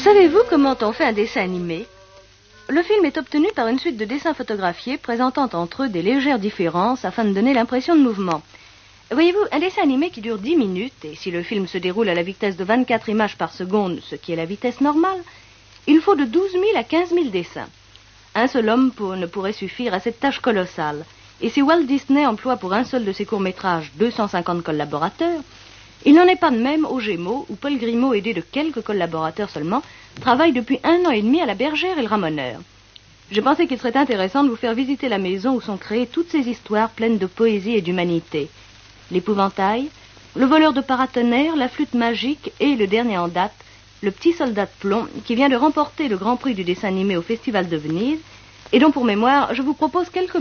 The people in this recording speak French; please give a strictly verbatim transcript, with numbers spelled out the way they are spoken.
Savez-vous comment on fait un dessin animé? Le film est obtenu par une suite de dessins photographiés présentant entre eux des légères différences afin de donner l'impression de mouvement. Voyez-vous, un dessin animé qui dure dix minutes, et si le film se déroule à la vitesse de vingt-quatre images par seconde, ce qui est la vitesse normale, il faut de douze mille à quinze mille dessins. Un seul homme pour, ne pourrait suffire à cette tâche colossale. Et si Walt Disney emploie pour un seul de ses courts-métrages deux cent cinquante collaborateurs, il n'en est pas de même aux Gémeaux, où Paul Grimaud, aidé de quelques collaborateurs seulement, travaille depuis un an et demi à la Bergère et le Ramoneur. Je pensais qu'il serait intéressant de vous faire visiter la maison où sont créées toutes ces histoires pleines de poésie et d'humanité. L'épouvantail, le voleur de paratonnerre, la flûte magique et, le dernier en date, le petit soldat de plomb, qui vient de remporter le grand prix du dessin animé au Festival de Venise, et dont pour mémoire, je vous propose quelques